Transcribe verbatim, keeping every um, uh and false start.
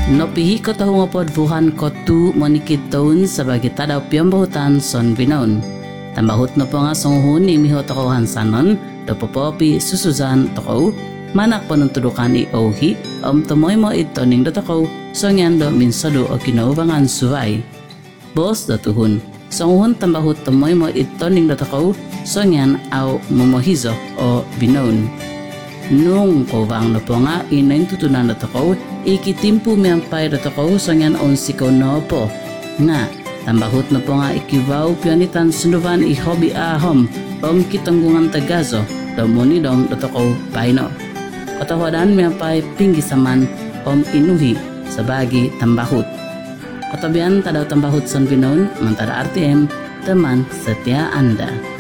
No pihi ko tahu ngopod buhan ko tu monikit taon sebagai tadaw piyambahutan son binon. Tambahut no po nga songhun ni miho toko hansanon do popopi susuzan toko manak panuntudukan i ohi om tomoy mo ito ning do toko songyan do minsado o kinaubangan suway. Bos do tuhun songhun tambahut tomoy mo ito ning do toko songyan au momohizo o binon. Nung kovang no po nga inayin tutunan na toko, ikitimpu miyampay na toko sangyan on sikaw no po. Nga, tambahut no po nga ikivaw pianitan sunuvan i hobi ahom, om kitanggungan tagazo, domoni dom na toko paino. Katawadan miyampay pinggisaman om inuhi sa bagi tambahut. Katabian tadaw tambahut san binon, mantada R T M, teman setia Anda.